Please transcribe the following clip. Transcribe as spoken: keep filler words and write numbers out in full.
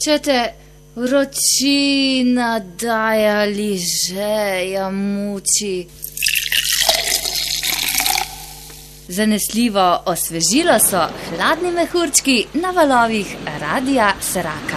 Če te vročina daje ali žeja muči. Zanesljivo osvežilo so hladni mehurčki na valovih Radia Sraka.